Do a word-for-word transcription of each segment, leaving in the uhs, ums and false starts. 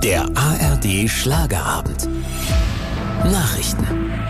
Der A R D Schlagerabend. Nachrichten.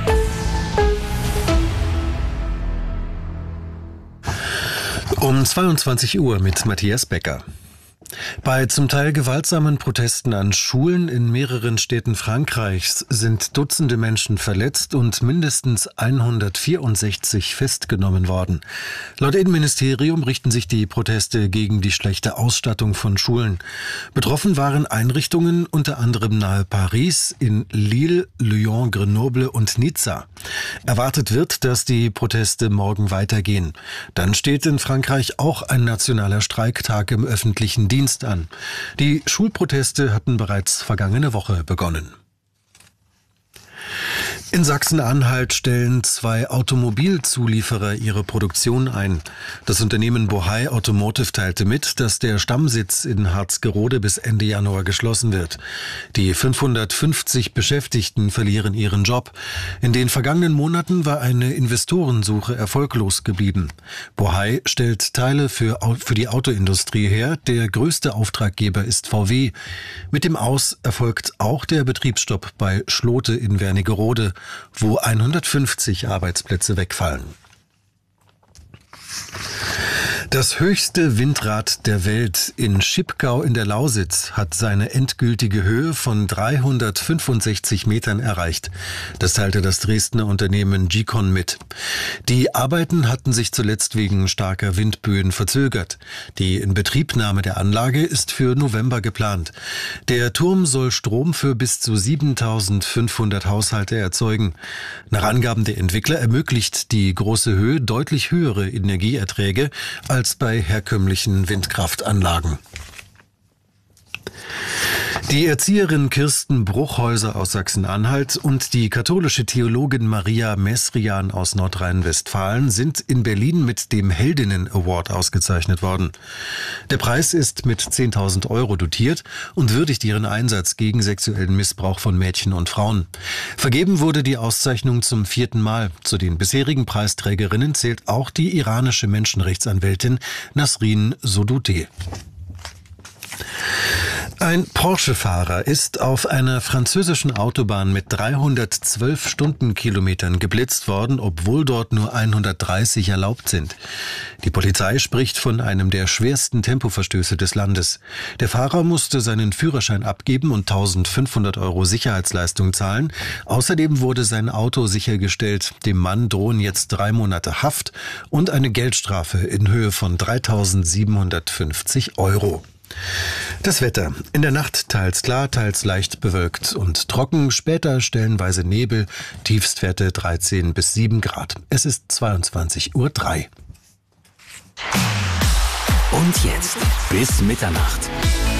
Um zweiundzwanzig Uhr mit Matthias Becker. Bei zum Teil gewaltsamen Protesten an Schulen in mehreren Städten Frankreichs sind Dutzende Menschen verletzt und mindestens hundertvierundsechzig festgenommen worden. Laut Innenministerium richten sich die Proteste gegen die schlechte Ausstattung von Schulen. Betroffen waren Einrichtungen unter anderem nahe Paris, in Lille, Lyon, Grenoble und Nizza. Erwartet wird, dass die Proteste morgen weitergehen. Dann steht in Frankreich auch ein nationaler Streiktag im öffentlichen Dienst an. Die Schulproteste hatten bereits vergangene Woche begonnen. In Sachsen-Anhalt stellen zwei Automobilzulieferer ihre Produktion ein. Das Unternehmen Bohai Automotive teilte mit, dass der Stammsitz in Harzgerode bis Ende Januar geschlossen wird. Die fünfhundertfünfzig Beschäftigten verlieren ihren Job. In den vergangenen Monaten war eine Investorensuche erfolglos geblieben. Bohai stellt Teile für, für die Autoindustrie her. Der größte Auftraggeber ist V W. Mit dem Aus erfolgt auch der Betriebsstopp bei Schlote in Wernigerode, wo hundertfünfzig Arbeitsplätze wegfallen. Das höchste Windrad der Welt in Schipkau in der Lausitz hat seine endgültige Höhe von dreihundertfünfundsechzig Metern erreicht. Das teilte das Dresdner Unternehmen Gicon mit. Die Arbeiten hatten sich zuletzt wegen starker Windböen verzögert. Die Inbetriebnahme der Anlage ist für November geplant. Der Turm soll Strom für bis zu siebentausendfünfhundert Haushalte erzeugen. Nach Angaben der Entwickler ermöglicht die große Höhe deutlich höhere Energieerträge als bei herkömmlichen Windkraftanlagen. Die Erzieherin Kirsten Bruchhäuser aus Sachsen-Anhalt und die katholische Theologin Maria Mesrian aus Nordrhein-Westfalen sind in Berlin mit dem Heldinnen-Award ausgezeichnet worden. Der Preis ist mit zehntausend Euro dotiert und würdigt ihren Einsatz gegen sexuellen Missbrauch von Mädchen und Frauen. Vergeben wurde die Auszeichnung zum vierten Mal. Zu den bisherigen Preisträgerinnen zählt auch die iranische Menschenrechtsanwältin Nasrin Sotoudeh. Ein Porsche-Fahrer ist auf einer französischen Autobahn mit dreihundertzwölf Stundenkilometern geblitzt worden, obwohl dort nur hundertdreißig erlaubt sind. Die Polizei spricht von einem der schwersten Tempoverstöße des Landes. Der Fahrer musste seinen Führerschein abgeben und eintausendfünfhundert Euro Sicherheitsleistung zahlen. Außerdem wurde sein Auto sichergestellt. Dem Mann drohen jetzt drei Monate Haft und eine Geldstrafe in Höhe von dreitausendsiebenhundertfünfzig Euro. Das Wetter. In der Nacht teils klar, teils leicht bewölkt und trocken, später stellenweise Nebel, Tiefstwerte dreizehn bis sieben Grad. Es ist zweiundzwanzig Uhr drei. Und jetzt bis Mitternacht.